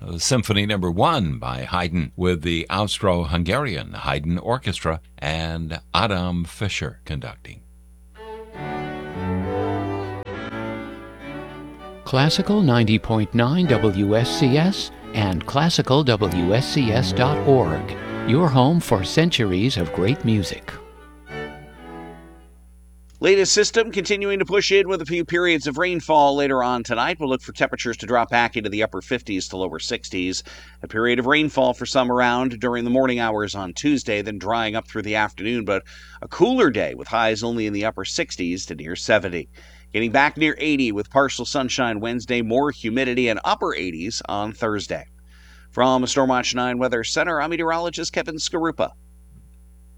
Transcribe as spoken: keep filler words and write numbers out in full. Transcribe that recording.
Symphony Number One by Haydn with the Austro-Hungarian Haydn Orchestra and Adam Fischer conducting. Classical ninety point nine W S C S and classical W S C S dot org, your home for centuries of great music. Latest system continuing to push in with a few periods of rainfall later on tonight. We'll look for temperatures to drop back into the upper fifties to lower sixties. A period of rainfall for some around during the morning hours on Tuesday, then drying up through the afternoon, but a cooler day with highs only in the upper sixties to near seventy. Getting back near eighty with partial sunshine Wednesday, more humidity, and upper eighties on Thursday. From the Stormwatch nine Weather Center, I'm meteorologist Kevin Skarupa.